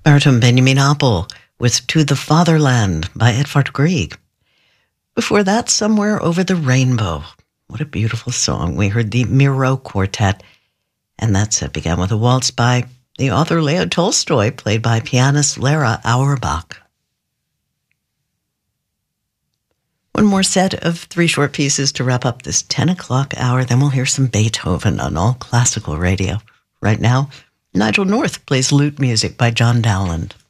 Baritone Benjamin Appel with To the Fatherland by Edvard Grieg. Before that, Somewhere Over the Rainbow. What a beautiful song. We heard the Miro Quartet, and that set began with a waltz by the author Leo Tolstoy, played by pianist Lara Auerbach. One more set of 3 short pieces to wrap up this 10 o'clock hour, then we'll hear some Beethoven on All Classical Radio. Right now, Nigel North plays lute music by John Dowland.